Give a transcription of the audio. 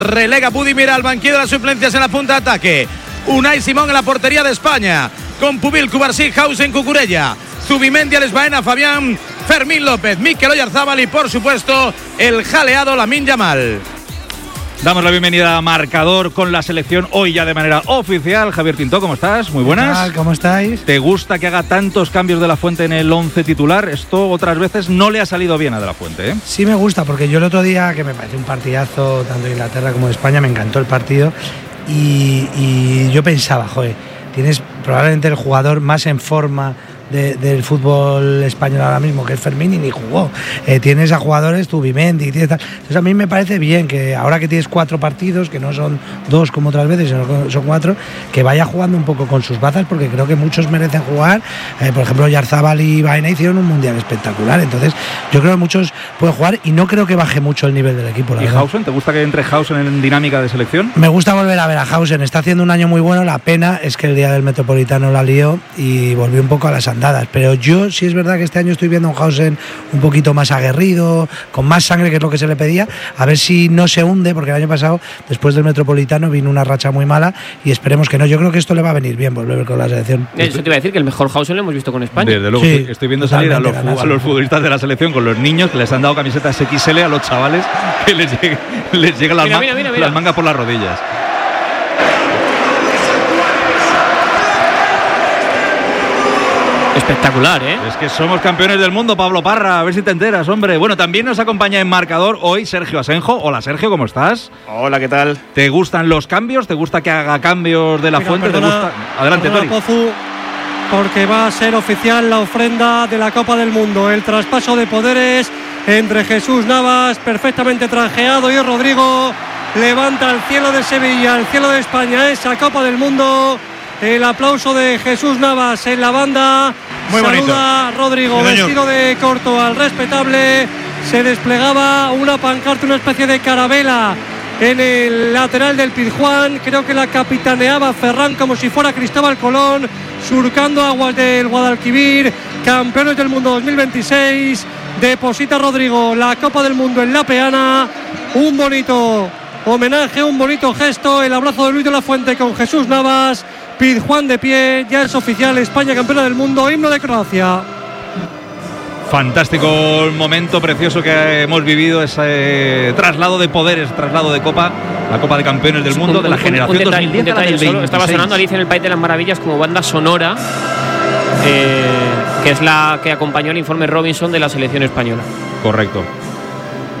Relega Budimir al banquillo de las suplencias en la punta de ataque. Unai Simón en la portería de España, con Pubil, Cubarsí, Hausen, Cucurella, Zubimendi, Alex Baena, Fabián, Fermín López, Mikel Oyarzábal y por supuesto el jaleado Lamine Yamal. Damos la bienvenida a Marcador con la selección hoy ya de manera oficial. Javier Tintó, ¿cómo estás? Muy buenas. ¿Qué tal? ¿Cómo estáis? ¿Te gusta que haga tantos cambios de La Fuente en el 11 titular? Esto otras veces no le ha salido bien a De La Fuente, ¿eh? Sí me gusta, porque yo el otro día, que me pareció un partidazo tanto de Inglaterra como de España, me encantó el partido y yo pensaba, joder, tienes probablemente el jugador más en forma del fútbol español ahora mismo, que es Fermín, y ni jugó. Tienes a jugadores, Zubimendi, tienes tal. Entonces a mí me parece bien que ahora que tienes 4 partidos, que no son 2 como otras veces, sino son 4, que vaya jugando un poco con sus bazas, porque creo que muchos merecen jugar. Por ejemplo, Oyarzábal y Baena hicieron un mundial espectacular, entonces yo creo que muchos pueden jugar y no creo que baje mucho el nivel del equipo. ¿Y Hausen? ¿Te gusta que entre Hausen en dinámica de selección? Me gusta volver a ver a Hausen, está haciendo un año muy bueno. La pena es que el día del Metropolitano la lió y volvió un poco a las andadas, pero yo sí es verdad que este año estoy viendo a un Hausen un poquito más aguerrido, con más sangre, que es lo que se le pedía, a ver si no se hunde, porque el año pasado después del Metropolitano vino una racha muy mala y esperemos que no. Yo creo que esto le va a venir bien volver con la selección. Eso te iba a decir, que el mejor Hausen lo hemos visto con España. Desde luego, sí, estoy viendo salir a los futbolistas de la selección con los niños, que les han dado camisetas XL a los chavales, que les llega las mangas por las rodillas. Espectacular, ¿eh? Es que somos campeones del mundo, Pablo Parra, a ver si te enteras, hombre. Bueno, también nos acompaña en Marcador hoy Sergio Asenjo. Hola, Sergio, ¿cómo estás? Hola, ¿qué tal? ¿Te gustan los cambios? ¿Te gusta que haga cambios de La Fuente? Perdona, adelante, Tori. Pozu, porque va a ser oficial la ofrenda de la Copa del Mundo. El traspaso de poderes entre Jesús Navas, perfectamente trajeado, y Rodrigo levanta al cielo de Sevilla, al cielo de España, esa Copa del Mundo. El aplauso de Jesús Navas en la banda. Muy saluda bonito. Rodrigo, sí, vestido de corto al respetable. Se desplegaba una pancarta, una especie de carabela en el lateral del Pizjuán. Creo que la capitaneaba Ferran como si fuera Cristóbal Colón, surcando aguas del Guadalquivir. Campeones del mundo 2026. Deposita Rodrigo la Copa del Mundo en la peana. Un bonito homenaje, un bonito gesto. El abrazo de Luis de la Fuente con Jesús Navas. Pizjuán de pie, ya es oficial, España campeona del mundo, himno de Croacia. Fantástico momento precioso que hemos vivido, ese traslado de poderes, traslado de Copa, la Copa de Campeones del Mundo de la generación 2010 a la del 2026. Estaba sonando Alicia en el País de las Maravillas como banda sonora, que es la que acompañó el informe Robinson de la selección española. Correcto.